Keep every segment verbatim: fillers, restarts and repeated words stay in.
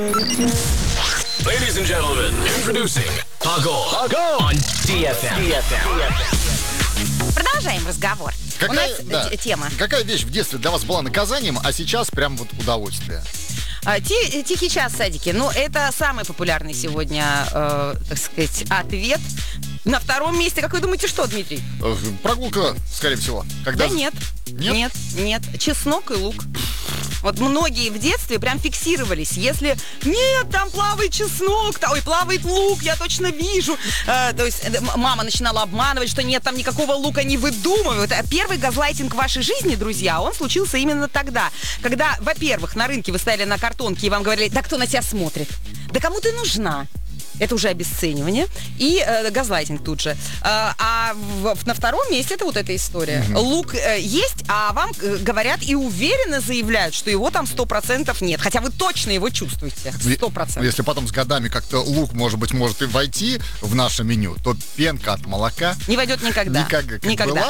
Ladies and gentlemen, introducing Pago on ди эф эм. Продолжаем разговор. Какая, У нас да, т- тема. Какая вещь в детстве для вас была наказанием, а сейчас прям вот удовольствие? А, ти- Тихий час в садике. Ну, это самый популярный сегодня, э, так сказать, ответ. На втором месте, как вы думаете, что, Дмитрий? Э, Прогулка, скорее всего. Когда... Да нет. Нет? Нет, нет. Чеснок и лук. Вот многие в детстве прям фиксировались. Если нет, там плавает чеснок, ой, плавает лук, я точно вижу. Э, то есть э, мама начинала обманывать, что нет, там никакого лука не выдумывают. А первый газлайтинг в вашей жизни, друзья, он случился именно тогда. Когда, во-первых, на рынке вы стояли на картонке и вам говорили: да кто на тебя смотрит? Да кому ты нужна? Это уже обесценивание. И э, газлайтинг тут же. А, а в, на втором месте это вот эта история. Mm-hmm. Лук э, есть, а вам э, говорят и уверенно заявляют, что его там сто процентов нет. Хотя вы точно его чувствуете. сто процентов. Если потом с годами как-то лук, может быть, может и войти в наше меню, то пенка от молока... Не войдет никогда. Никак, как никогда. Была?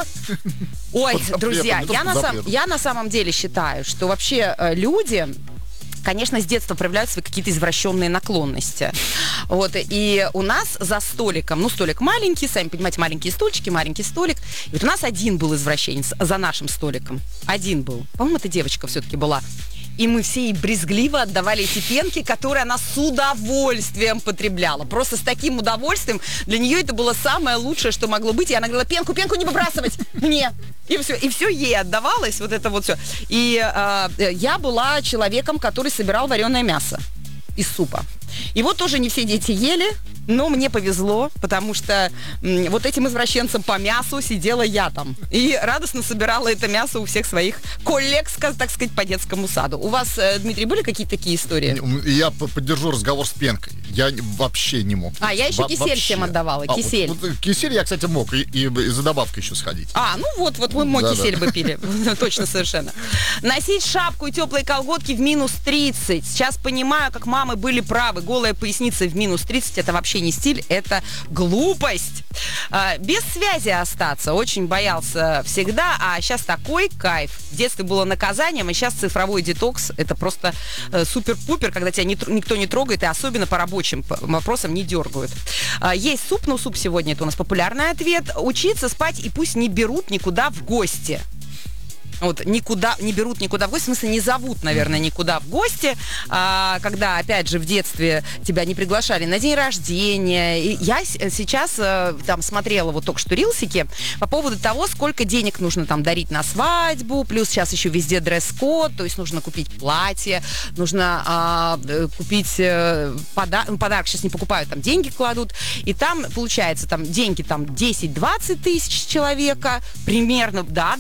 Ой, Под друзья, запретом, я на, сам, я на самом деле считаю, что вообще э, люди... конечно, с детства проявляют свои какие-то извращенные наклонности. Вот, и у нас за столиком, ну, столик маленький, сами понимаете, маленькие стульчики, маленький столик. И вот у нас один был извращенец за нашим столиком. Один был. По-моему, это девочка все-таки была. И мы все ей брезгливо отдавали эти пенки, которые она с удовольствием потребляла. Просто с таким удовольствием. Для нее это было самое лучшее, что могло быть. И она говорила: пенку, пенку не выбрасывать мне. И все, и все ей отдавалось, вот это вот все. И э, я была человеком, который собирал вареное мясо из супа. И вот тоже не все дети ели, но мне повезло, потому что м, вот этим извращенцем по мясу сидела я там. И радостно собирала это мясо у всех своих коллег, так сказать, по детскому саду. У вас, Дмитрий, были какие-то такие истории? Я поддержу разговор с пенкой. Я вообще не мог. А, я еще Во- кисель вообще. всем отдавала, А, кисель. Вот, вот, кисель я, кстати, мог, и, и, и за добавкой еще сходить. А, ну вот, вот вы мой Да, кисель да. бы пили. Точно, совершенно. Носить шапку и теплые колготки в минус тридцать. Сейчас понимаю, как мамы были правы. Голая поясница в минус тридцать — это вообще не стиль, это глупость. А, без связи остаться очень боялся всегда, а сейчас такой кайф. В детстве было наказанием, а сейчас цифровой детокс — это просто э, супер-пупер, когда тебя не, тр- никто не трогает, и особенно по рабочим п- вопросам не дергают. А, есть суп, но суп сегодня — это у нас популярный ответ. Учиться спать и пусть не берут никуда в гости. Вот, никуда, не берут никуда в гости, в смысле, не зовут, наверное, никуда в гости, а, когда, опять же, в детстве тебя не приглашали на день рождения. И я с- сейчас а, там смотрела вот только что рилсики по поводу того, сколько денег нужно там дарить на свадьбу, плюс сейчас еще везде дресс-код, то есть нужно купить платье, нужно а, э, купить э, пода- ну, подарок, сейчас не покупают, там деньги кладут, и там, получается, там деньги там десять-двадцать тысяч с человека, примерно, да,